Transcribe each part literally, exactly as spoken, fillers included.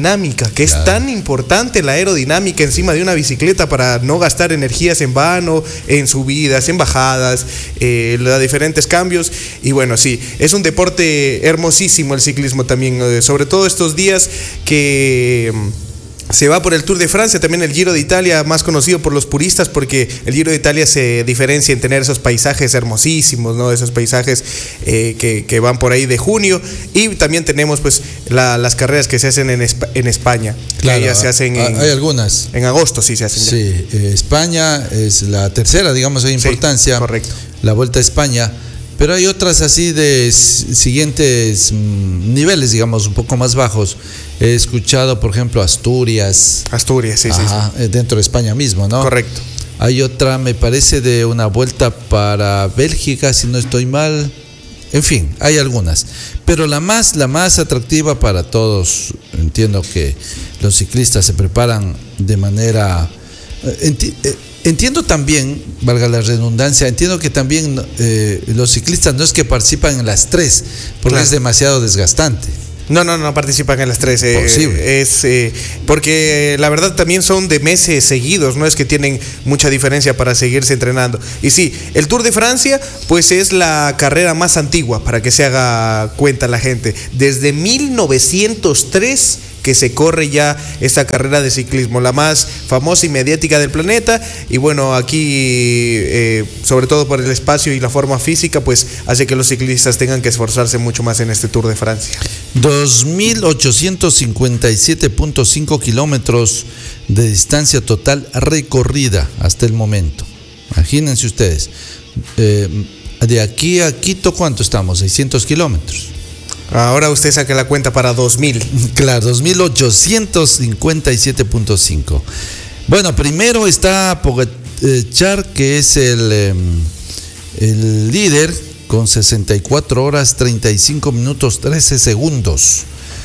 aerodinámica, que claro. es tan importante la aerodinámica encima de una bicicleta para no gastar energías en vano, en subidas, en bajadas, eh, los diferentes cambios. Y bueno, sí, es un deporte hermosísimo el ciclismo también, eh, sobre todo estos días que se va por el Tour de Francia, también el Giro de Italia, más conocido por los puristas, porque el Giro de Italia se diferencia en tener esos paisajes hermosísimos, ¿no? Esos paisajes eh, que, que van por ahí de junio. Y también tenemos pues la, las carreras que se hacen en, Esp- en España. Claro, que ya se hacen en, hay algunas. En agosto sí se hacen. Ya. Sí, eh, España es la tercera, digamos, de importancia. Sí, correcto. La Vuelta a España. Pero hay otras así de siguientes mmm, niveles, digamos, un poco más bajos. He escuchado, por ejemplo, Asturias. Asturias, sí, Ajá, sí, sí. Dentro de España mismo, ¿no? Correcto. Hay otra, me parece, de una vuelta para Bélgica, si no estoy mal. En fin, hay algunas. Pero la más, la más atractiva para todos, entiendo que los ciclistas se preparan de manera... Enti- Entiendo también, valga la redundancia, entiendo que también eh, los ciclistas no es que participan en las tres, porque claro. es demasiado desgastante. No, no, no participan en las tres. Eh, Posible. Es, eh, porque la verdad también son de meses seguidos, no es que tienen mucha diferencia para seguirse entrenando. Y sí, el Tour de Francia pues es la carrera más antigua, para que se haga cuenta la gente. Desde mil novecientos tres que se corre ya esta carrera de ciclismo, la más famosa y mediática del planeta. Y bueno, aquí eh, sobre todo por el espacio y la forma física, pues hace que los ciclistas tengan que esforzarse mucho más en este Tour de Francia. dos mil ochocientos cincuenta y siete punto cinco kilómetros de distancia total recorrida hasta el momento. Imagínense ustedes, eh, de aquí a Quito, ¿cuánto estamos? seiscientos kilómetros. Ahora usted saca la cuenta para dos mil. Claro, dos mil ochocientos cincuenta y siete punto cinco. Bueno, primero está Pogačar, que es el, eh, el líder, con sesenta y cuatro horas, treinta y cinco minutos, trece segundos.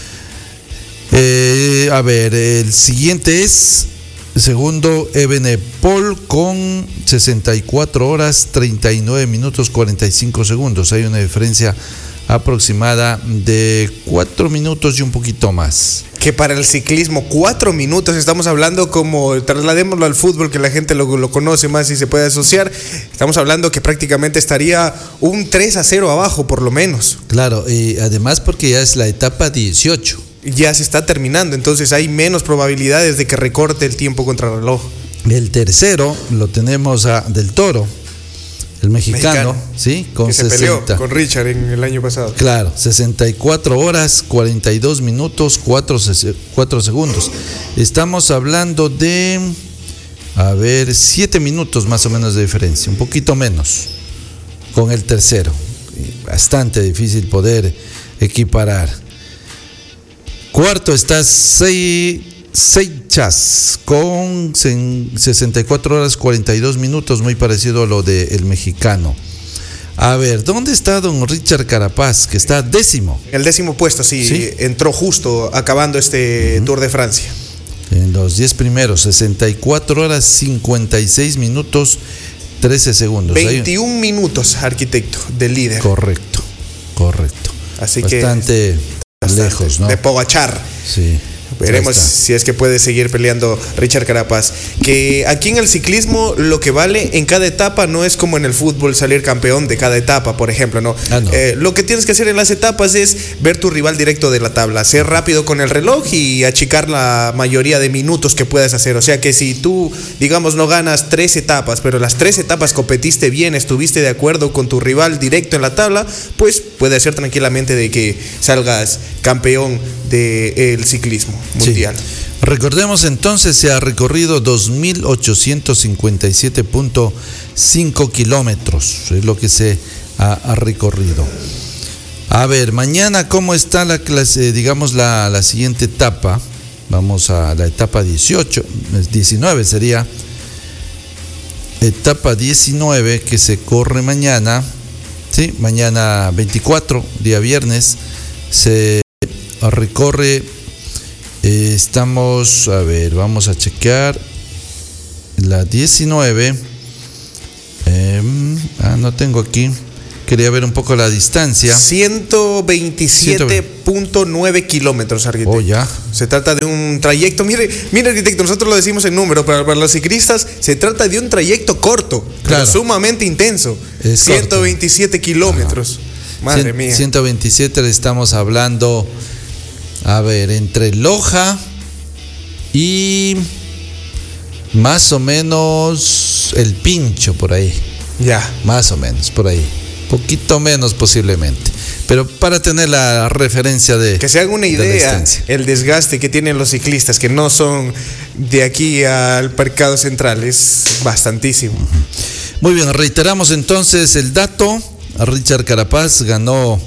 Eh, a ver, el siguiente es, segundo, Evenepoel, con sesenta y cuatro horas, treinta y nueve minutos, cuarenta y cinco segundos. Hay una diferencia aproximada de cuatro minutos y un poquito más. Que para el ciclismo, cuatro minutos, estamos hablando como, trasladémoslo al fútbol, que la gente lo, lo conoce más y se puede asociar, estamos hablando que prácticamente estaría un tres a cero abajo por lo menos. Claro, y además porque ya es la etapa dieciocho. Ya se está terminando, entonces hay menos probabilidades de que recorte el tiempo contra reloj. El tercero lo tenemos a Del Toro, el mexicano, mexicano, ¿sí? Con que se sesenta. Peleó con Richard en el año pasado. Claro, sesenta y cuatro horas, cuarenta y dos minutos, cuatro segundos. Estamos hablando de, a ver, siete minutos más o menos de diferencia, un poquito menos con el tercero. Bastante difícil poder equiparar. Cuarto está Seixas con sesenta y cuatro horas, cuarenta y dos minutos, muy parecido a lo del mexicano. A ver, ¿dónde está don Richard Carapaz, que está décimo? El décimo puesto, sí, ¿sí? Entró justo acabando este uh-huh. Tour de Francia. En los diez primeros, sesenta y cuatro horas, cincuenta y seis minutos, trece segundos. veintiún Hay... minutos, arquitecto, del líder. Correcto, correcto. Así Bastante... que... lejos, ¿no? De Pogačar. Sí. Veremos si es que puede seguir peleando Richard Carapaz. Que aquí en el ciclismo lo que vale en cada etapa no es como en el fútbol salir campeón de cada etapa, por ejemplo, ¿no? Ah, no. Eh, lo que tienes que hacer en las etapas es ver tu rival directo de la tabla, ser rápido con el reloj y achicar la mayoría de minutos que puedas hacer. O sea que si tú, digamos, no ganas tres etapas, pero las tres etapas competiste bien, estuviste de acuerdo con tu rival directo en la tabla, pues puede ser tranquilamente de que salgas campeón del ciclismo mundial. Sí. Recordemos entonces, se ha recorrido dos mil ochocientos cincuenta y siete punto cinco kilómetros, es lo que se ha, ha recorrido. A ver, mañana cómo está la clase, digamos la, la siguiente etapa. Vamos a la etapa dieciocho, diecinueve sería. Etapa diecinueve que se corre mañana, sí, mañana veinticuatro, día viernes, se recorre. Eh, estamos, a ver, vamos a chequear la diecinueve. Eh, ah, no tengo aquí. Quería ver un poco la distancia. ciento ciento veintisiete punto nueve kilómetros, arquitecto. Oh, ya. Se trata de un trayecto, mire, mire, arquitecto, nosotros lo decimos en número, pero para los ciclistas se trata de un trayecto corto, claro, pero sumamente intenso. Es ciento veintisiete corto. Kilómetros. Ajá. Madre Cien, mía. ciento veintisiete le estamos hablando, a ver, entre Loja y más o menos El Pincho, por ahí. Ya. Más o menos, por ahí. Poquito menos posiblemente. Pero para tener la referencia de... Que se hagan una idea, el desgaste que tienen los ciclistas, que no son de aquí al Mercado Central, es bastantísimo. Muy bien, reiteramos entonces el dato. Richard Carapaz ganó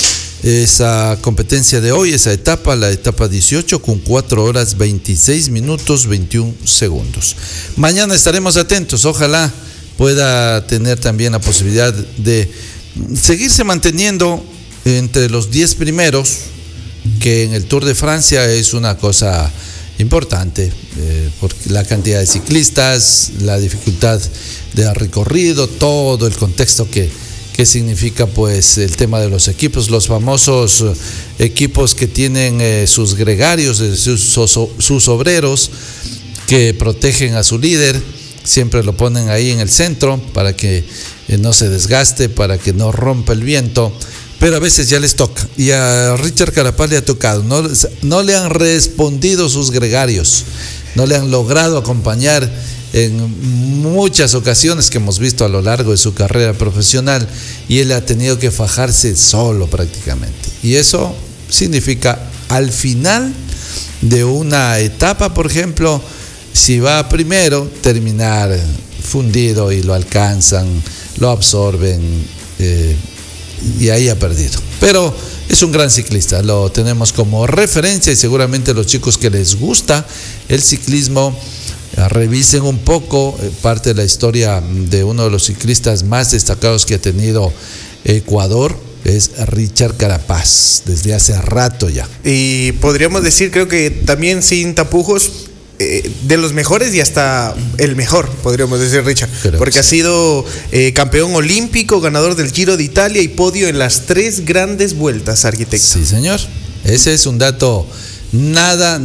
esa competencia de hoy, esa etapa, la etapa dieciocho, con cuatro horas veintiséis minutos veintiún segundos. Mañana estaremos atentos, ojalá pueda tener también la posibilidad de seguirse manteniendo entre los diez primeros, que en el Tour de Francia es una cosa importante, eh, por la cantidad de ciclistas, la dificultad de recorrido, todo el contexto que, que significa pues el tema de los equipos, los famosos equipos que tienen eh, sus gregarios, eh, sus, sus, sus obreros que protegen a su líder, siempre lo ponen ahí en el centro para que eh, no se desgaste, para que no rompa el viento. Pero a veces ya les toca, y a Richard Carapaz le ha tocado, no, no le han respondido sus gregarios, no le han logrado acompañar en muchas ocasiones que hemos visto a lo largo de su carrera profesional, y él ha tenido que fajarse solo prácticamente. Y eso significa al final de una etapa, por ejemplo, si va primero, terminar fundido y lo alcanzan, lo absorben, eh, y ahí ha perdido. Pero es un gran ciclista, lo tenemos como referencia, y seguramente los chicos que les gusta el ciclismo revisen un poco parte de la historia de uno de los ciclistas más destacados que ha tenido Ecuador. Es Richard Carapaz, desde hace rato ya. Y podríamos decir, creo que también sin tapujos, eh, de los mejores y hasta el mejor, podríamos decir, Richard. Creo porque sí. Ha sido eh, campeón olímpico, ganador del Giro de Italia y podio en las tres grandes vueltas, arquitecto. Sí, señor. Ese es un dato nada,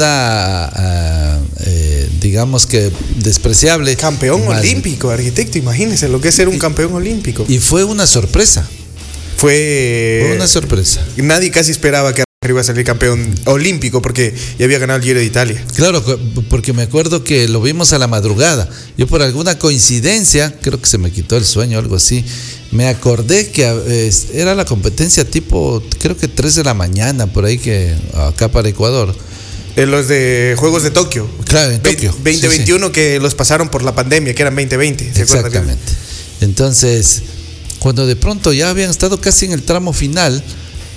nada, uh, eh, digamos que despreciable. Campeón Más... olímpico, arquitecto, imagínese lo que es ser un y, campeón olímpico. Y fue una sorpresa. Fue, fue una sorpresa. Nadie casi esperaba que iba a salir campeón olímpico porque ya había ganado el Giro de Italia. Claro, porque me acuerdo que lo vimos a la madrugada. Yo por alguna coincidencia, creo que se me quitó el sueño o algo así, me acordé que eh, era la competencia tipo, creo que tres de la mañana, por ahí, que acá para Ecuador. En los de Juegos de Tokio. Claro, en Tokio. veinte veintiuno, sí, sí. Que los pasaron por la pandemia, que eran veinte veinte. ¿Se Exactamente. acuerdan? Entonces, cuando de pronto ya habían estado casi en el tramo final,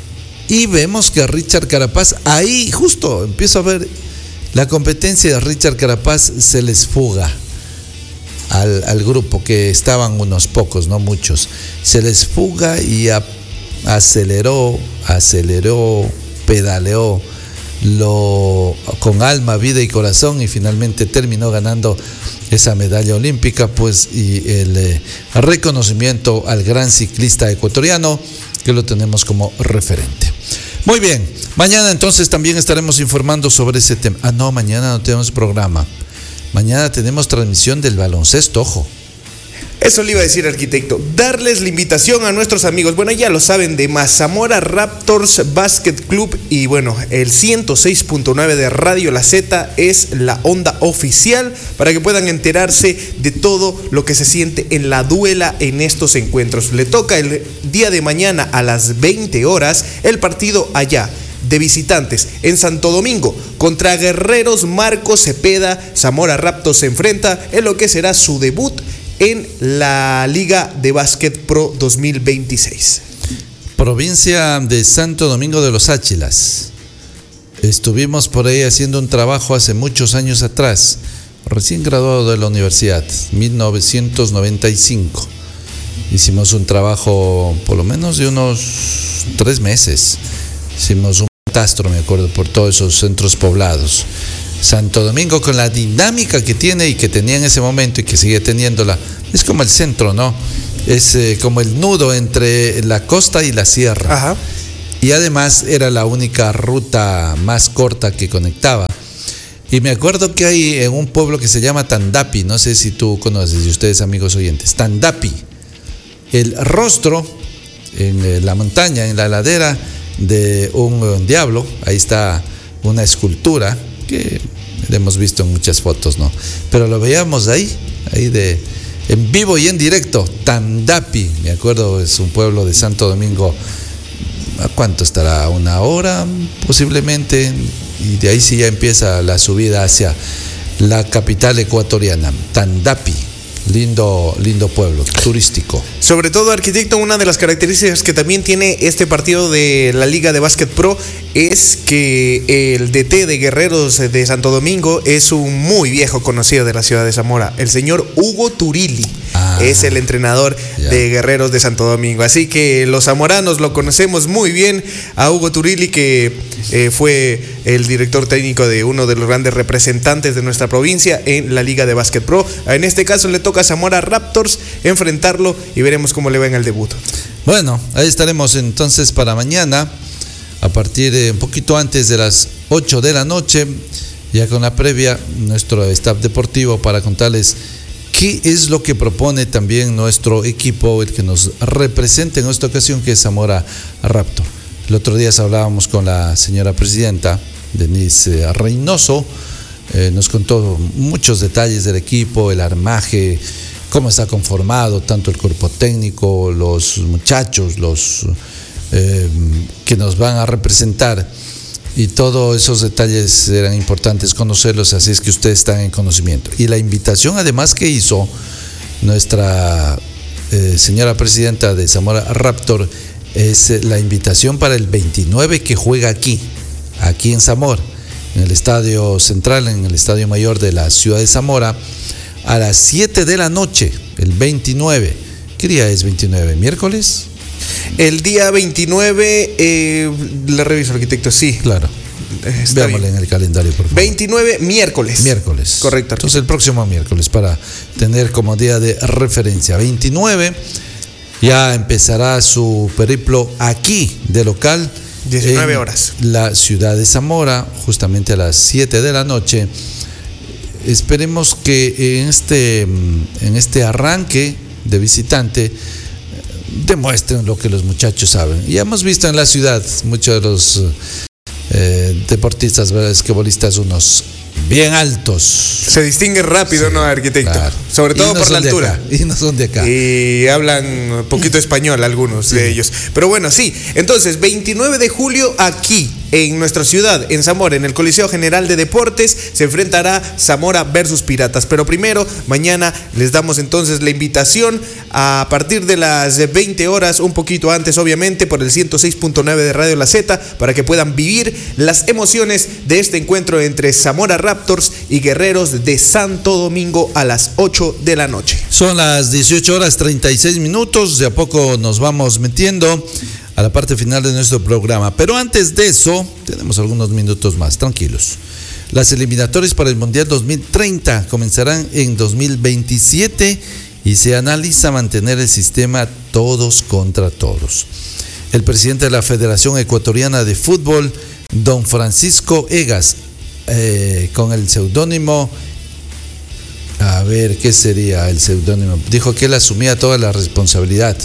y vemos que a Richard Carapaz, ahí justo empiezo a ver la competencia de Richard Carapaz, se les fuga al, al grupo, que estaban unos pocos, no muchos. Se les fuga y a, aceleró, aceleró, pedaleó lo, con alma, vida y corazón, y finalmente terminó ganando esa medalla olímpica, pues, y el eh, reconocimiento al gran ciclista ecuatoriano, que lo tenemos como referente. Muy bien, mañana entonces también estaremos informando sobre ese tema. Ah, no, mañana no tenemos programa. Mañana tenemos transmisión del baloncesto, ojo. Eso le iba a decir, arquitecto, darles la invitación a nuestros amigos, bueno, ya lo saben, de Mazamora Raptors Basket Club, y bueno, el ciento seis punto nueve de Radio La Z es la onda oficial para que puedan enterarse de todo lo que se siente en la duela en estos encuentros. Le toca el día de mañana a las veinte horas el partido allá de visitantes en Santo Domingo contra Guerreros Marcos Cepeda. Zamora Raptors se enfrenta en lo que será su debut en la Liga de Básquet Pro dos mil veintiséis. Provincia de Santo Domingo de los Áchilas. Estuvimos por ahí haciendo un trabajo hace muchos años atrás, recién graduado de la universidad, mil novecientos noventa y cinco. Hicimos un trabajo por lo menos de unos tres meses. Hicimos un catastro, me acuerdo, por todos esos centros poblados. Santo Domingo, con la dinámica que tiene y que tenía en ese momento y que sigue teniéndola, es como el centro, ¿no? Es eh, como el nudo entre la costa y la sierra. Ajá. y además era la única ruta más corta que conectaba. Y me acuerdo que hay en un pueblo que se llama Tandapi, no sé si tú conoces, y ustedes amigos oyentes, Tandapi, el rostro en la montaña, en la ladera de un diablo, ahí está una escultura que hemos visto en muchas fotos, ¿no? Pero lo veíamos ahí, ahí de en vivo y en directo, Tandapi, me acuerdo, es un pueblo de Santo Domingo. ¿A cuánto estará? ¿Una hora? Posiblemente. Y de ahí sí ya empieza la subida hacia la capital ecuatoriana, Tandapi. Lindo, lindo pueblo, turístico. Sobre todo, arquitecto, una de las características que también tiene este partido de la Liga de Básquet Pro es que el D T de Guerreros de Santo Domingo es un muy viejo conocido de la ciudad de Zamora, el señor Hugo Turilli. Ah, es el entrenador ya. de Guerreros de Santo Domingo. Así que los zamoranos lo conocemos muy bien a Hugo Turilli, que eh, fue el director técnico de uno de los grandes representantes de nuestra provincia en la Liga de Básquet Pro. En este caso le toca a Zamora Raptors enfrentarlo y veremos cómo le va en el debut. Bueno, ahí estaremos entonces para mañana, a partir de un poquito antes de las ocho de la noche, ya con la previa, nuestro staff deportivo para contarles qué es lo que propone también nuestro equipo, el que nos representa en esta ocasión, que es Zamora Raptor. El otro día hablábamos con la señora presidenta, Denise Reynoso, eh, nos contó muchos detalles del equipo, el armaje, cómo está conformado, tanto el cuerpo técnico, los muchachos, los eh, que nos van a representar, y todos esos detalles eran importantes conocerlos, así es que ustedes están en conocimiento. Y la invitación además que hizo nuestra eh, señora presidenta de Zamora Raptor es la invitación para el veintinueve, que juega aquí, aquí en Zamora, en el Estadio Central, en el Estadio Mayor de la ciudad de Zamora, a las siete de la noche, el veintinueve. ¿Qué día es veintinueve? ¿Miércoles? El día veintinueve, eh, le reviso, arquitecto, sí. Claro. Veámosle en el calendario, por favor. veintinueve, miércoles. Miércoles. Correcto. Entonces el próximo miércoles, para tener como día de referencia. veintinueve, ya empezará su periplo aquí de local. diecinueve horas. La ciudad de Zamora, justamente a las siete de la noche. Esperemos que en este, en este arranque de visitante demuestren lo que los muchachos saben. Ya hemos visto en la ciudad muchos de los eh, deportistas, basquetbolistas, unos bien altos. Se distinguen rápido, sí, ¿no, arquitecto? Claro. Sobre todo no por la altura. Y no son de acá. Y hablan poquito español algunos sí. de ellos. Pero bueno, sí. Entonces, veintinueve de julio aquí, en nuestra ciudad, en Zamora, en el Coliseo General de Deportes, se enfrentará Zamora versus Piratas. Pero primero, mañana les damos entonces la invitación a partir de las veinte horas, un poquito antes obviamente, por el ciento seis punto nueve de Radio La Z, para que puedan vivir las emociones de este encuentro entre Zamora Raptors y Guerreros de Santo Domingo a las ocho de la noche. Son las dieciocho horas treinta y seis minutos, de a poco nos vamos metiendo a la parte final de nuestro programa. Pero antes de eso, tenemos algunos minutos más, tranquilos. Las eliminatorias para el Mundial dos mil treinta comenzarán en dos mil veintisiete y se analiza mantener el sistema todos contra todos. El presidente de la Federación Ecuatoriana de Fútbol, don Francisco Egas, eh, con el seudónimo, a ver, ¿qué sería el seudónimo? Dijo que él asumía toda la responsabilidad.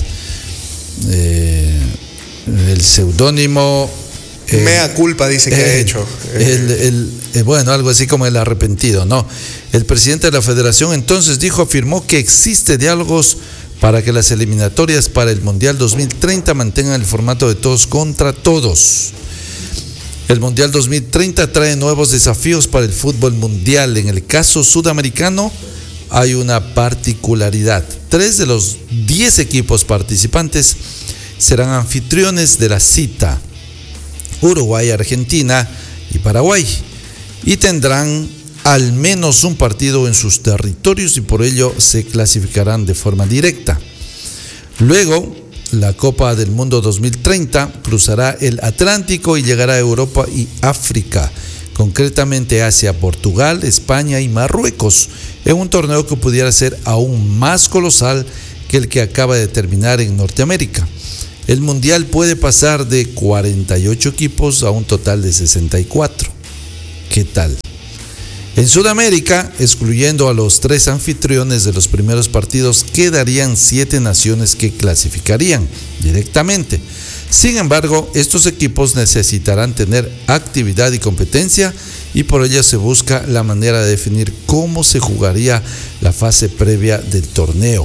Eh, el seudónimo eh, mea culpa dice que eh, ha hecho el, el, eh, bueno, algo así como el arrepentido, no. El presidente de la federación entonces dijo, afirmó que existe diálogos para que las eliminatorias para el Mundial dos mil treinta mantengan el formato de todos contra todos. El Mundial dos mil treinta trae nuevos desafíos para el fútbol mundial. En el caso sudamericano hay una particularidad. Tres de los diez equipos participantes serán anfitriones de la cita: Uruguay, Argentina y Paraguay, y tendrán al menos un partido en sus territorios y por ello se clasificarán de forma directa. Luego, la Copa del Mundo dos mil treinta cruzará el Atlántico y llegará a Europa y África, concretamente Asia, Portugal, España y Marruecos, en un torneo que pudiera ser aún más colosal que el que acaba de terminar en Norteamérica. el Mundial puede pasar de cuarenta y ocho equipos a un total de sesenta y cuatro. ¿Qué tal? En Sudamérica, excluyendo a los tres anfitriones de los primeros partidos, quedarían siete naciones que clasificarían directamente. Sin embargo, estos equipos necesitarán tener actividad y competencia, y por ello se busca la manera de definir cómo se jugaría la fase previa del torneo.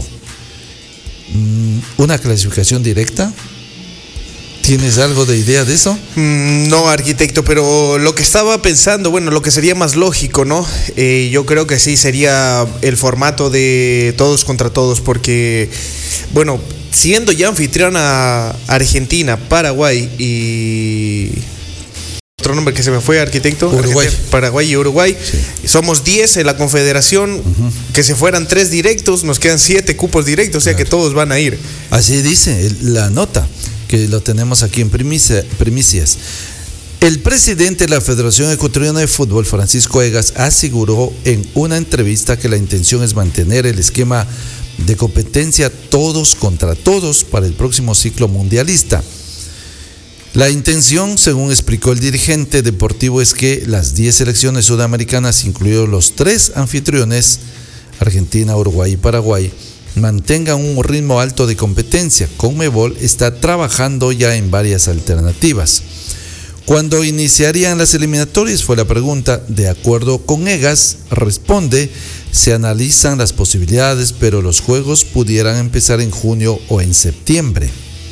¿Una clasificación directa? ¿Tienes algo de idea de eso? Mm, no, arquitecto, pero lo que estaba pensando, bueno, lo que sería más lógico, ¿no? Eh, yo creo que sí sería el formato de todos contra todos, porque, bueno, siendo ya anfitriona Argentina, Paraguay y... otro nombre que se me fue, arquitecto. Uruguay. Argentina, Paraguay y Uruguay. Sí. Somos diez en la confederación. Uh-huh. Que se fueran tres directos, nos quedan siete cupos directos, o sea, claro, que todos van a ir. Así dice la nota, que lo tenemos aquí en primicia, primicias. El presidente de la Federación Ecuatoriana de Fútbol, Francisco Egas, aseguró en una entrevista que la intención es mantener el esquema de competencia todos contra todos para el próximo ciclo mundialista. La intención, según explicó el dirigente deportivo, es que las diez selecciones sudamericanas, incluidos los tres anfitriones, Argentina, Uruguay y Paraguay, mantengan un ritmo alto de competencia. Conmebol está trabajando ya en varias alternativas. ¿Cuándo iniciarían las eliminatorias?, fue la pregunta. De acuerdo con Egas, responde, se analizan las posibilidades, pero los juegos pudieran empezar en junio o en septiembre.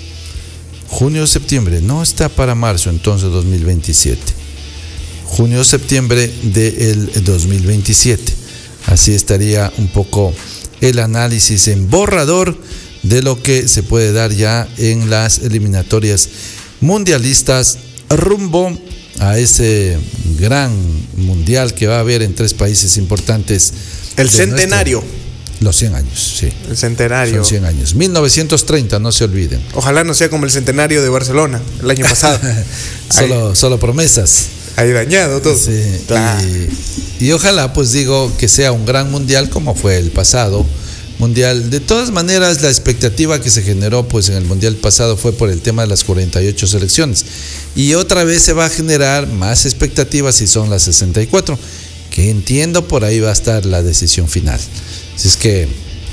Junio o septiembre, no está para marzo entonces dos mil veintisiete. Junio o septiembre del dos mil veintisiete. Así estaría un poco el análisis en borrador de lo que se puede dar ya en las eliminatorias mundialistas rumbo a ese gran mundial que va a haber en tres países importantes. El centenario. Nuestro, los cien años, sí. El centenario. Son cien años. mil novecientos treinta, no se olviden. Ojalá no sea como el centenario de Barcelona el año pasado. solo, solo promesas. Ahí dañado todo. Sí, claro. y, y ojalá, pues digo, que sea un gran mundial como fue el pasado mundial. De todas maneras, la expectativa que se generó pues en el mundial pasado fue por el tema de las cuarenta y ocho selecciones. Y otra vez se va a generar más expectativas si son las sesenta y cuatro, que entiendo por ahí va a estar la decisión final. Así es que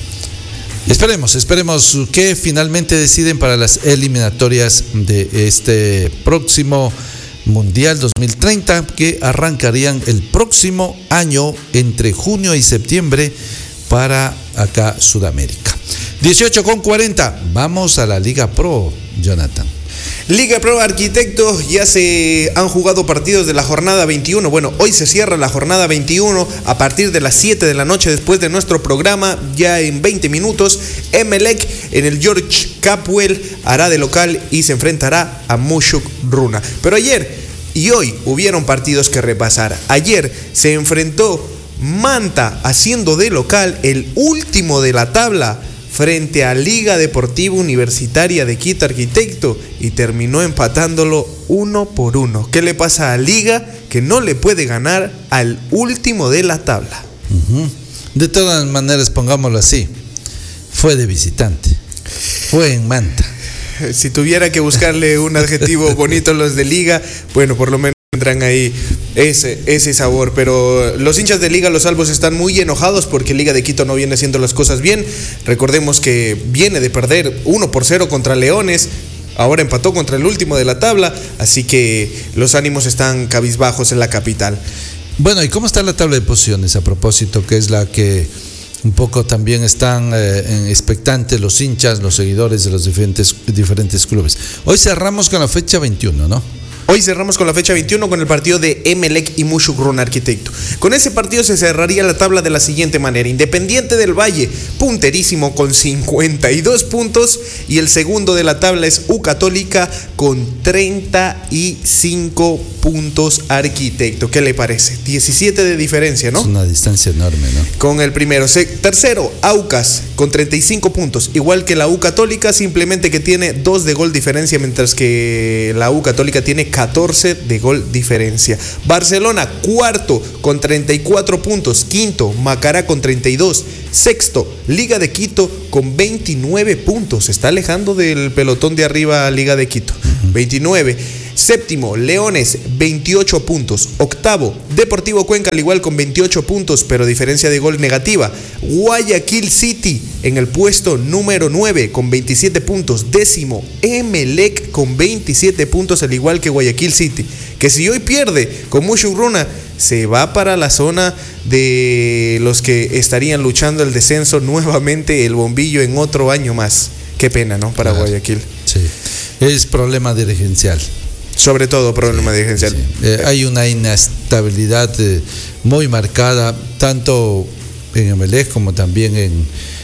esperemos, esperemos que finalmente deciden para las eliminatorias de este próximo Mundial dos mil treinta, que arrancarían el próximo año entre junio y septiembre para acá Sudamérica. dieciocho con cuarenta, vamos a la Liga Pro, Jonathan. Liga Pro, arquitecto, ya se han jugado partidos de la jornada veintiuno. Bueno, hoy se cierra la jornada veintiuno a partir de las siete de la noche después de nuestro programa. Ya en veinte minutos, Emelec en el George Capwell hará de local y se enfrentará a Mushuk Runa. Pero ayer y hoy hubieron partidos que repasar. Ayer se enfrentó Manta haciendo de local, el último de la tabla, frente a Liga Deportiva Universitaria de Quito, arquitecto, y terminó empatándolo uno por uno. ¿Qué le pasa a Liga que no le puede ganar al último de la tabla? Uh-huh. De todas maneras, pongámoslo así, fue de visitante, fue en Manta. Si tuviera que buscarle un adjetivo bonito a los de Liga, bueno, por lo menos tendrán ahí ese, ese sabor. Pero los hinchas de Liga Los Albos están muy enojados porque Liga de Quito no viene haciendo las cosas bien. Recordemos que viene de perder uno por cero contra Leones, ahora empató contra el último de la tabla, así que los ánimos están cabizbajos en la capital. Bueno, ¿y cómo está la tabla de posiciones a propósito, que es la que un poco también están eh, expectantes los hinchas, los seguidores de los diferentes, diferentes clubes? Hoy cerramos con la fecha veintiuno, ¿no? Hoy cerramos con la fecha veintiuno con el partido de Emelec y Mushuk Runa, arquitecto. Con ese partido se cerraría la tabla de la siguiente manera: Independiente del Valle, punterísimo con cincuenta y dos puntos, y el segundo de la tabla es U Católica con treinta y cinco puntos, arquitecto. ¿Qué le parece? diecisiete de diferencia, ¿no? Es una distancia enorme, ¿no? Con el primero. Tercero, Aucas con treinta y cinco puntos, igual que la U Católica, simplemente que tiene dos de gol diferencia, mientras que la U Católica tiene catorce catorce de gol diferencia. Barcelona, cuarto con treinta y cuatro puntos. Quinto, Macará con treinta y dos. Sexto, Liga de Quito con veintinueve puntos. Se está alejando del pelotón de arriba Liga de Quito. veintinueve. Séptimo, Leones, veintiocho puntos. Octavo, Deportivo Cuenca, al igual con veintiocho puntos, pero diferencia de gol negativa. Guayaquil City en el puesto número nueve con veintisiete puntos. Décimo, Emelec con veintisiete puntos, al igual que Guayaquil City, que si hoy pierde con Mushurruna, se va para la zona de los que estarían luchando el descenso nuevamente, el bombillo en otro año más. Qué pena, ¿no? Para claro. Guayaquil. Sí, es problema dirigencial. Sobre todo problema sí, dirigencial. Sí. Eh, hay una inestabilidad eh, muy marcada, tanto en Emelec como también en,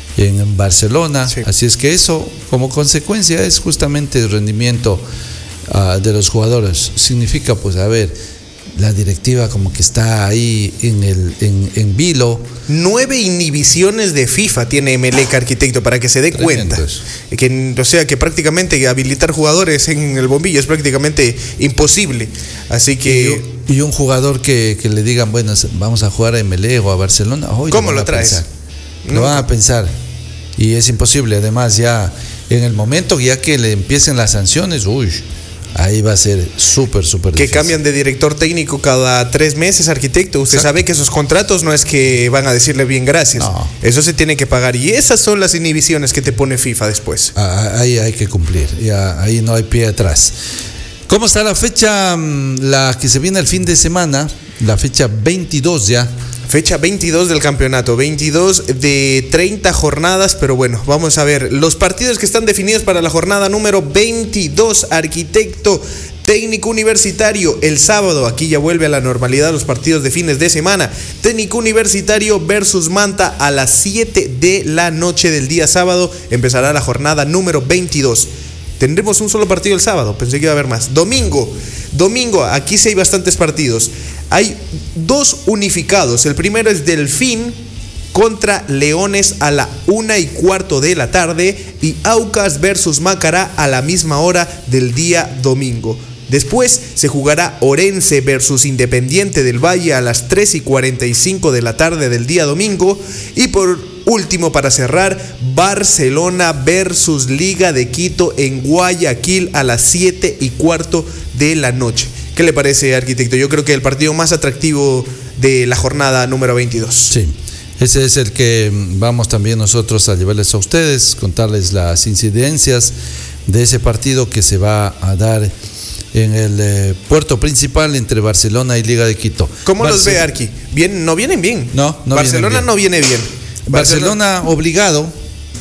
en Barcelona. Sí. Así es que eso, como consecuencia, es justamente el rendimiento uh, de los jugadores. Significa, pues, a ver, la directiva como que está ahí en el en, en vilo. Nueve inhibiciones de FIFA tiene Emelec, arquitecto, para que se dé cuenta. Que, o sea que prácticamente habilitar jugadores en el bombillo es prácticamente imposible. Así que. Y, y un jugador que, que le digan, bueno, vamos a jugar a Emelec o a Barcelona. Hoy ¿Cómo lo traes? Lo no. van a pensar. Y es imposible. Además, ya en el momento ya que le empiecen las sanciones, uy. Ahí va a ser súper, súper difícil. Que cambian de director técnico cada tres meses, arquitecto. Usted Exacto. sabe que esos contratos no es que van a decirle bien gracias. No. Eso se tiene que pagar. Y esas son las inhibiciones que te pone FIFA después. Ah, ahí hay que cumplir. Ya, ahí no hay pie atrás. ¿Cómo está la fecha, la que se viene el fin de semana? La fecha veintidós ya. Fecha veintidós del campeonato, veintidós de treinta jornadas, pero bueno, vamos a ver los partidos que están definidos para la jornada número veintidós, arquitecto. Técnico Universitario, el sábado, aquí ya vuelve a la normalidad los partidos de fines de semana. Técnico Universitario versus Manta a las siete de la noche del día sábado, empezará la jornada número veintidós. Tendremos un solo partido el sábado, pensé que iba a haber más. Domingo, domingo, aquí sí hay bastantes partidos. Hay dos unificados. El primero es Delfín contra Leones a la una y cuarto de la tarde y Aucas versus Macará a la misma hora del día domingo. Después se jugará Orense versus Independiente del Valle a las tres y cuarenta y cinco de la tarde del día domingo. Y por último, para cerrar, Barcelona versus Liga de Quito en Guayaquil a las siete y cuarto de la noche. ¿Qué le parece, arquitecto? Yo creo que el partido más atractivo de la jornada número veintidós. Sí, ese es el que vamos también nosotros a llevarles a ustedes, contarles las incidencias de ese partido que se va a dar en el eh, puerto principal entre Barcelona y Liga de Quito. ¿Cómo Barce- los ve, Arqui? ¿Bien? ¿No vienen bien? No, no Barcelona vienen bien. no viene bien. Barcelona, Barcelona obligado.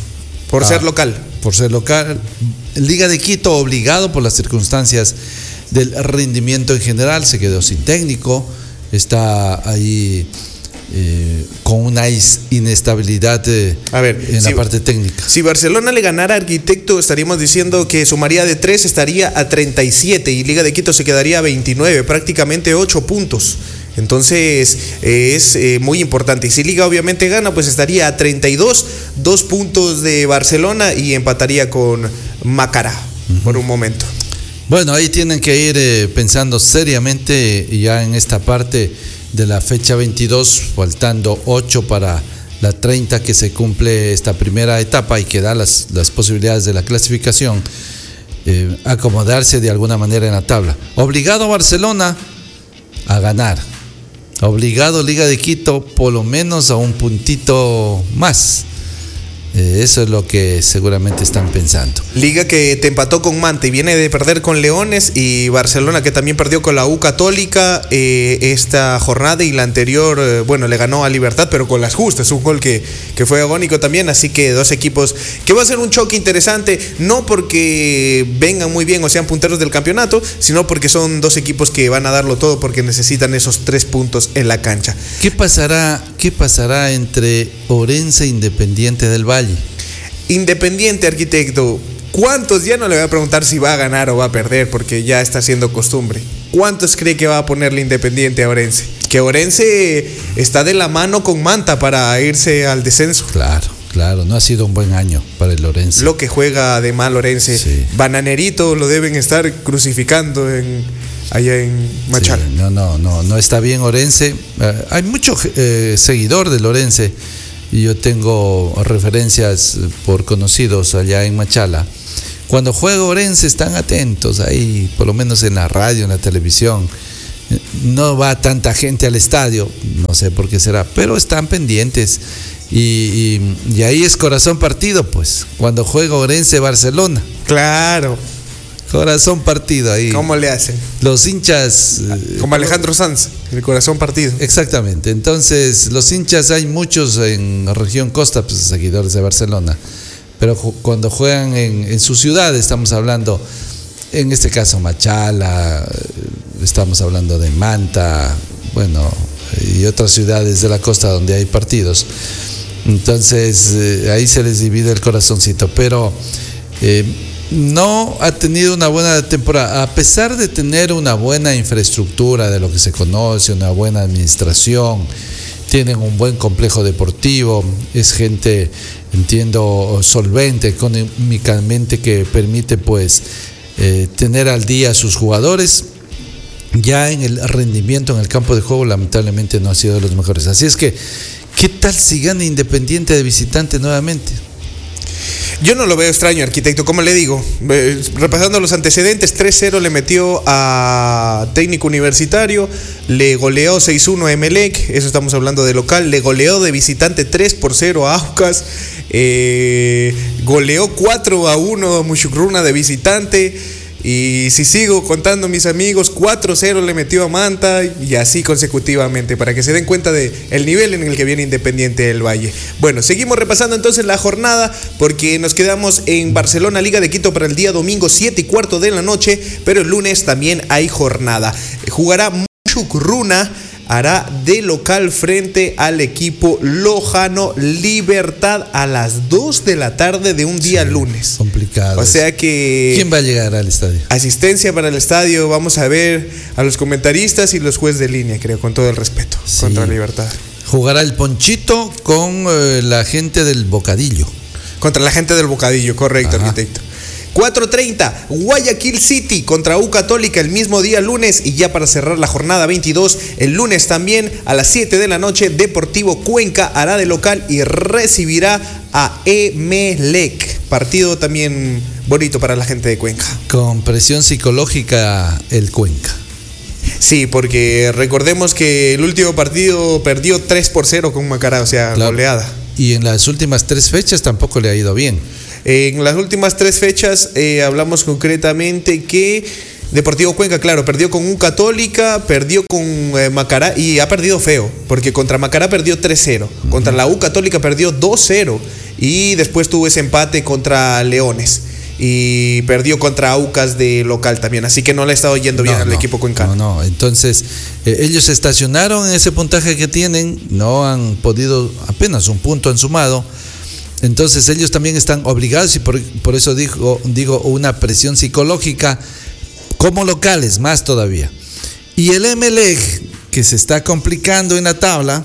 Por a, ser local. Por ser local. Liga de Quito obligado por las circunstancias del rendimiento en general, se quedó sin técnico, está ahí eh, con una inestabilidad eh, a ver, en si, la parte técnica. Si Barcelona le ganara a Arquitecto, estaríamos diciendo que sumaría de tres, estaría a treinta y siete y Liga de Quito se quedaría a veintinueve, prácticamente ocho puntos. Entonces eh, es eh, muy importante. Y si Liga obviamente gana, pues estaría a treinta y dos, dos puntos de Barcelona y empataría con Macará uh-huh. por un momento. Bueno, ahí tienen que ir eh, pensando seriamente ya en esta parte de la fecha veintidós, faltando ocho para la treinta que se cumple esta primera etapa y que da las, las posibilidades de la clasificación, eh, acomodarse de alguna manera en la tabla. Obligado Barcelona a ganar, obligado Liga de Quito por lo menos a un puntito más. Eso es lo que seguramente están pensando. Liga que te empató con Manta y viene de perder con Leones, y Barcelona que también perdió con la U Católica eh, esta jornada, y la anterior, eh, bueno, le ganó a Libertad, pero con las justas, un gol que, que fue agónico también. Así que dos equipos que va a ser un choque interesante, no porque vengan muy bien o sean punteros del campeonato, sino porque son dos equipos que van a darlo todo porque necesitan esos tres puntos en la cancha. ¿Qué pasará, qué pasará entre Orense e Independiente del Valle? Independiente, arquitecto, ¿cuántos? Ya no le voy a preguntar si va a ganar o va a perder, porque ya está siendo costumbre. ¿Cuántos cree que va a ponerle Independiente a Orense? Que Orense está de la mano con Manta para irse al descenso. Claro, claro, no ha sido un buen año para el Orense. Lo que juega de mal Orense. Sí. Bananerito lo deben estar crucificando en, allá en Machala. Sí, no, no, no, no está bien Orense. Uh, hay mucho eh, seguidor del Orense y yo tengo referencias por conocidos allá en Machala. Cuando juega Orense están atentos ahí, por lo menos en la radio, en la televisión. No va tanta gente al estadio, no sé por qué será, pero están pendientes. Y, y, y ahí es corazón partido, pues, cuando juega Orense Barcelona. Claro. Corazón partido ahí. ¿Cómo le hacen? Los hinchas. Como Alejandro Sanz, el corazón partido. Exactamente. Entonces, los hinchas, hay muchos en la región costa, pues, seguidores de Barcelona. Pero cuando juegan en, en su ciudad, estamos hablando, en este caso Machala, estamos hablando de Manta, bueno, y otras ciudades de la costa donde hay partidos. Entonces, eh, ahí se les divide el corazoncito. Pero eh, no ha tenido una buena temporada, a pesar de tener una buena infraestructura de lo que se conoce, una buena administración. Tienen un buen complejo deportivo, es gente, entiendo, solvente económicamente, que permite pues eh, tener al día a sus jugadores. Ya en el rendimiento en el campo de juego lamentablemente no ha sido de los mejores. Así es que, ¿qué tal si gana Independiente de visitante nuevamente? Yo no lo veo extraño, arquitecto, como le digo, eh, repasando los antecedentes, tres cero le metió a Técnico Universitario, le goleó seis uno a Emelec, eso estamos hablando de local, le goleó de visitante tres por cero a Aucas, eh, goleó cuatro a uno a Mushugruna de visitante. Y si sigo contando, mis amigos, cuatro cero le metió a Manta, y así consecutivamente, para que se den cuenta de el nivel en el que viene Independiente del Valle. Bueno, seguimos repasando entonces la jornada, porque nos quedamos en Barcelona, Liga de Quito, para el día domingo, siete y cuarto de la noche, pero el lunes también hay jornada. Jugará Mushugruna, hará de local frente al equipo lojano Libertad a las dos de la tarde de un día sí, lunes. Complicado. O sea que... ¿Quién va a llegar al estadio? Asistencia para el estadio, vamos a ver a los comentaristas y los jueces de línea, creo, con todo el respeto, sí. Contra Libertad. Jugará el Ponchito con eh, la gente del Bocadillo. Contra la gente del Bocadillo, correcto, ajá. Arquitecto. cuatro treinta, Guayaquil City contra U Católica el mismo día lunes, y ya para cerrar la jornada veintidós, el lunes también a las siete de la noche, Deportivo Cuenca hará de local y recibirá a Emelec. Partido también bonito para la gente de Cuenca. Con presión psicológica el Cuenca. Sí, porque recordemos que el último partido perdió tres por cero con Macará, o sea, claro. Goleada. Y en las últimas tres fechas tampoco le ha ido bien. En las últimas tres fechas eh, hablamos concretamente que Deportivo Cuenca, claro, perdió con U Católica, perdió con eh, Macará y ha perdido feo, porque contra Macará perdió tres cero, uh-huh. Contra la U Católica perdió dos cero y después tuvo ese empate contra Leones y perdió contra Aucas de local también, así que no le ha estado yendo bien no, al no, equipo cuencano. No, no, entonces eh, ellos se estacionaron en ese puntaje que tienen, no han podido, apenas un punto han sumado. Entonces ellos también están obligados, y por, por eso digo, digo una presión psicológica como locales, más todavía. Y el Emelec, que se está complicando en la tabla,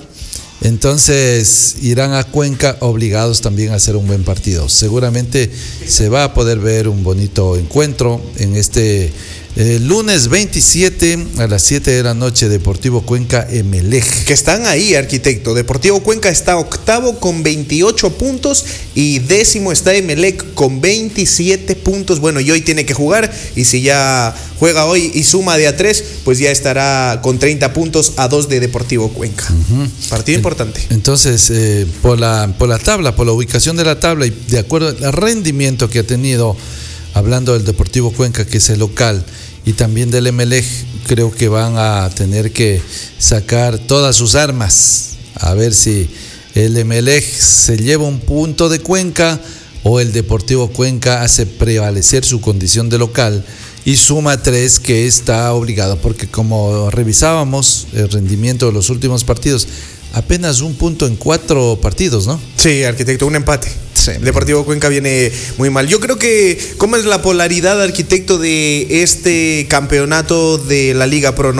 entonces irán a Cuenca obligados también a hacer un buen partido. Seguramente se va a poder ver un bonito encuentro en este eh, lunes veintisiete a las siete de la noche, Deportivo Cuenca Emelec. Que están ahí, arquitecto. Deportivo Cuenca está octavo con veintiocho puntos y décimo está Emelec con veintisiete puntos. Bueno, y hoy tiene que jugar, y si ya juega hoy y suma de a tres, pues ya estará con treinta puntos a dos de Deportivo Cuenca. Uh-huh. Partido importante. Entonces, eh, por la, por la tabla, por la ubicación de la tabla y de acuerdo al rendimiento que ha tenido, hablando del Deportivo Cuenca, que es el local, y también del Emelec, creo que van a tener que sacar todas sus armas, a ver si el Emelec se lleva un punto de Cuenca o el Deportivo Cuenca hace prevalecer su condición de local y suma tres, que está obligado, porque como revisábamos el rendimiento de los últimos partidos, apenas un punto en cuatro partidos, ¿no? Sí, arquitecto, un empate. Sí. El Deportivo Cuenca viene muy mal. Yo creo que, ¿cómo es la polaridad, arquitecto, de este campeonato de la Liga Pro, no?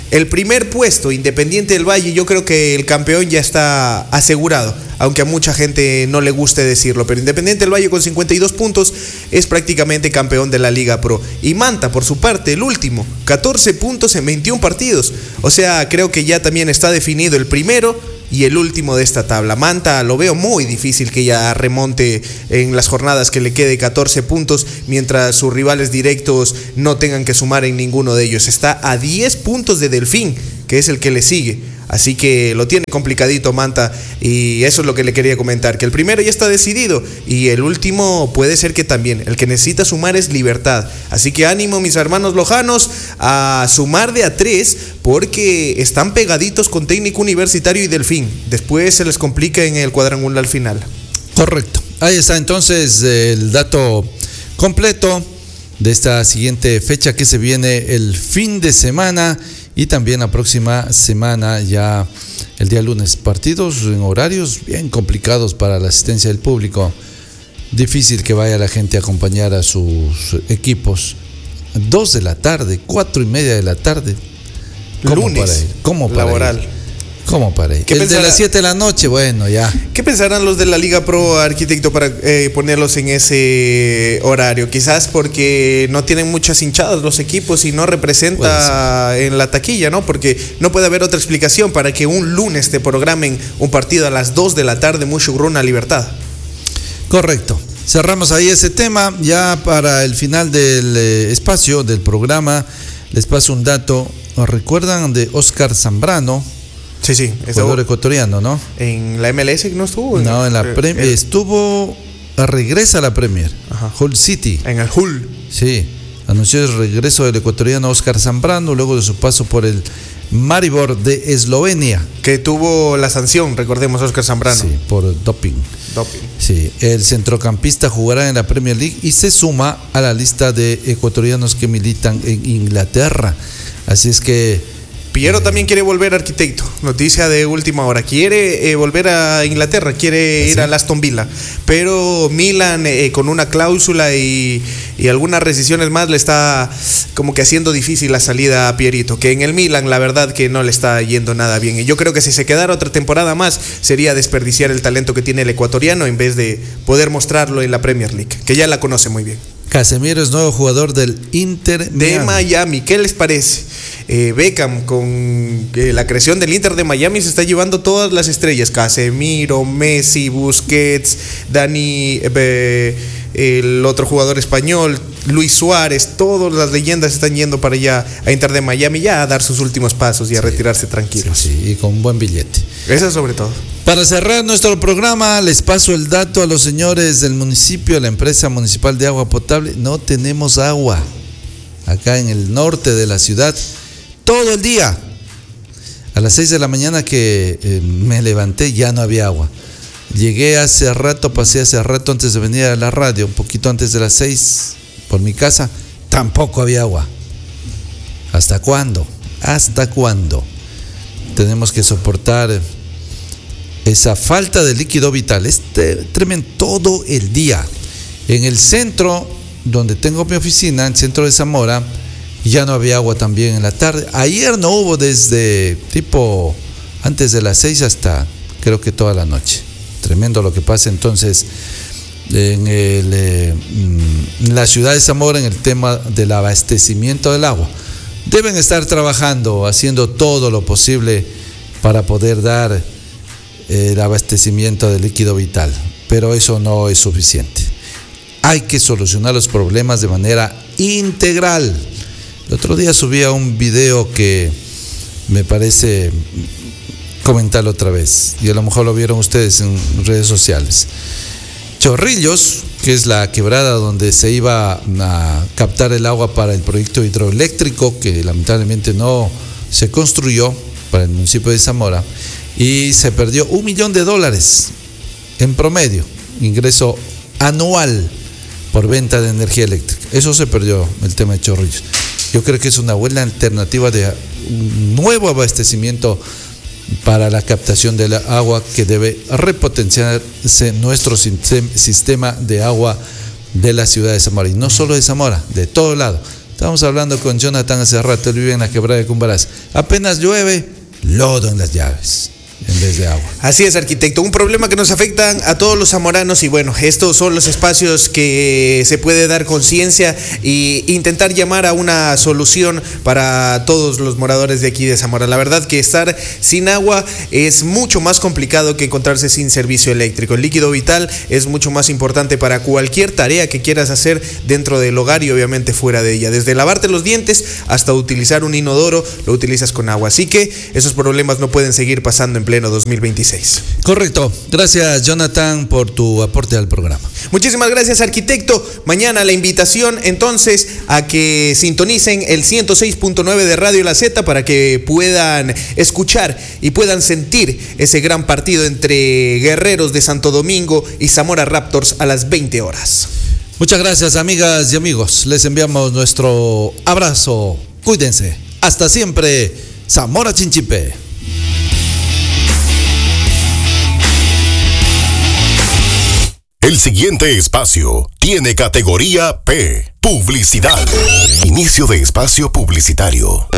el primer puesto, Independiente del Valle, yo creo que el campeón ya está asegurado, aunque a mucha gente no le guste decirlo, pero Independiente del Valle con cincuenta y dos puntos es prácticamente campeón de la Liga Pro. Y Manta, por su parte, el último, catorce puntos en veintiún partidos. O sea, creo que ya también está definido el primero y el último de esta tabla. Manta lo veo muy difícil que ya remonte en las jornadas que le quede catorce puntos, mientras sus rivales directos no tengan que sumar en ninguno de ellos. Está a diez puntos de Delfín, que es el que le sigue. Así que lo tiene complicadito Manta, y eso es lo que le quería comentar, que el primero ya está decidido y el último puede ser que también. El que necesita sumar es Libertad. Así que ánimo, mis hermanos lojanos, a sumar de a tres, porque están pegaditos con Técnico Universitario y Delfín. Después se les complica en el cuadrangular final. Correcto. Ahí está entonces el dato completo de esta siguiente fecha que se viene el fin de semana. Y también la próxima semana, ya el día lunes, partidos en horarios bien complicados para la asistencia del público. Difícil que vaya la gente a acompañar a sus equipos. Dos de la tarde, cuatro y media de la tarde. ¿Cómo Lunes, para ir? ¿Cómo para laboral. Ir? ¿Cómo para ir? ¿Qué El pensará? de las siete de la noche, bueno, ya. ¿Qué pensarán los de la Liga Pro, arquitecto, para eh, ponerlos en ese horario? Quizás porque no tienen muchas hinchadas los equipos y no representa en la taquilla, ¿no? Porque no puede haber otra explicación para que un lunes te programen un partido a las dos de la tarde, Mushugruna Libertad. Correcto. Cerramos ahí ese tema. Ya para el final del eh, espacio del programa, les paso un dato. ¿Recuerdan de Oscar Zambrano? Sí, sí. Jugador ecuatoriano, ¿no? En la M L S no estuvo. No, en la Premier. El... Estuvo, regresa a la Premier. Ajá. Hull City. En el Hull. Sí. Anunció el regreso del ecuatoriano Oscar Zambrano luego de su paso por el Maribor de Eslovenia. Que tuvo la sanción, recordemos, Oscar Zambrano. Sí, por doping. Doping. Sí, el centrocampista jugará en la Premier League y se suma a la lista de ecuatorianos que militan en Inglaterra. Así es que Piero también quiere volver, arquitecto. Noticia de última hora. Quiere eh, volver a Inglaterra, quiere ¿Ah, ir sí? al Aston Villa. Pero Milan, eh, con una cláusula y, y algunas rescisiones más, le está como que haciendo difícil la salida a Pierito. Que en el Milan, la verdad, que no le está yendo nada bien. Y yo creo que si se quedara otra temporada más, sería desperdiciar el talento que tiene el ecuatoriano en vez de poder mostrarlo en la Premier League, que ya la conoce muy bien. Casemiro es nuevo jugador del Inter de Miami. Miami. ¿Qué les parece? Eh, Beckham, con eh, la creación del Inter de Miami, se está llevando todas las estrellas: Casemiro, Messi, Busquets, Dani, eh, el otro jugador español, Luis Suárez. Todas las leyendas están yendo para allá a Inter de Miami, ya a dar sus últimos pasos y a sí, retirarse tranquilos. Sí, sí, y con un buen billete. Eso sobre todo. Para cerrar nuestro programa, les paso el dato a los señores del municipio, la empresa municipal de agua potable. No tenemos agua acá en el norte de la ciudad todo el día. A las seis de la mañana que eh, me levanté ya no había agua. Llegué hace rato, pasé hace rato antes de venir a la radio, un poquito antes de las seis, por mi casa, tampoco había agua. ¿Hasta cuándo? ¿Hasta cuándo? Tenemos que soportar esa falta de líquido vital. Es tremendo todo el día. En el centro, donde tengo mi oficina, en el centro de Zamora, ya no había agua también en la tarde. Ayer no hubo desde tipo antes de las seis hasta creo que toda la noche. Tremendo lo que pasa entonces en, el, eh, en la ciudad de Zamora en el tema del abastecimiento del agua. Deben estar trabajando, haciendo todo lo posible para poder dar el abastecimiento de líquido vital, pero eso no es suficiente. Hay que solucionar los problemas de manera integral. El otro día subía un video que me parece comentarlo otra vez, y a lo mejor lo vieron ustedes en redes sociales. Chorrillos, que es la quebrada donde se iba a captar el agua para el proyecto hidroeléctrico, que lamentablemente no se construyó para el municipio de Zamora, y se perdió un millón de dólares en promedio, ingreso anual por venta de energía eléctrica. Eso se perdió, el tema de Chorrillos. Yo creo que es una buena alternativa de un nuevo abastecimiento para la captación del agua, que debe repotenciarse nuestro sistema de agua de la ciudad de Zamora, y no solo de Zamora, de todo lado. Estábamos hablando con Jonathan hace rato, él vive en la quebrada de Cumbaraz. Apenas llueve, lodo en las llaves en vez de agua. Así es, arquitecto, un problema que nos afecta a todos los zamoranos y bueno, estos son los espacios que se puede dar conciencia e intentar llamar a una solución para todos los moradores de aquí de Zamora. La verdad que estar sin agua es mucho más complicado que encontrarse sin servicio eléctrico. El líquido vital es mucho más importante para cualquier tarea que quieras hacer dentro del hogar y obviamente fuera de ella. Desde lavarte los dientes hasta utilizar un inodoro, lo utilizas con agua. Así que esos problemas no pueden seguir pasando en pleno dos mil veintiséis. Correcto. Gracias, Jonathan, por tu aporte al programa. Muchísimas gracias, arquitecto. Mañana la invitación entonces a que sintonicen el ciento seis punto nueve de Radio La Z para que puedan escuchar y puedan sentir ese gran partido entre Guerreros de Santo Domingo y Zamora Raptors a las veinte horas. Muchas gracias, amigas y amigos. Les enviamos nuestro abrazo. Cuídense. Hasta siempre. Zamora Chinchipe. El siguiente espacio tiene categoría P, publicidad. Inicio de espacio publicitario.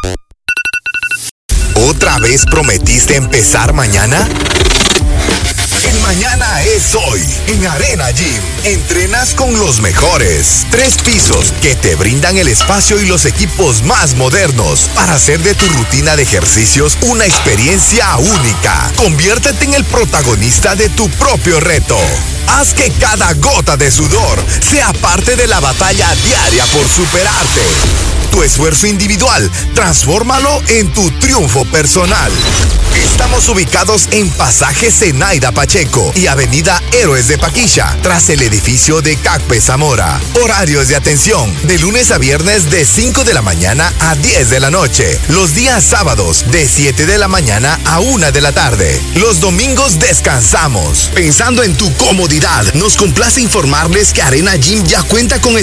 ¿Otra vez prometiste empezar mañana? El mañana es hoy. En Arena Gym, entrenas con los mejores. Tres pisos que te brindan el espacio y los equipos más modernos para hacer de tu rutina de ejercicios una experiencia única. Conviértete en el protagonista de tu propio reto. Haz que cada gota de sudor sea parte de la batalla diaria por superarte. Tu esfuerzo individual, transfórmalo en tu triunfo personal. Estamos ubicados en Pasaje Zenaida Pacheco y Avenida Héroes de Paquilla, tras el edificio de Cacpe Zamora. Horarios de atención, de lunes a viernes de cinco de la mañana a diez de la noche. Los días sábados de siete de la mañana a una de la tarde. Los domingos descansamos. Pensando en tu comodidad, nos complace informarles que Arena Gym ya cuenta con